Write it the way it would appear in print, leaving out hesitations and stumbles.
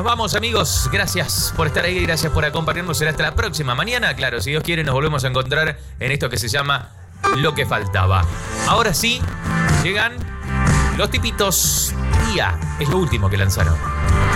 vamos, amigos. Gracias por estar ahí, gracias por acompañarnos. Será hasta la próxima. Mañana, claro, si Dios quiere, nos volvemos a encontrar en esto que se llama Lo que Faltaba. Ahora sí, llegan los tipitos IA. Es lo último que lanzaron.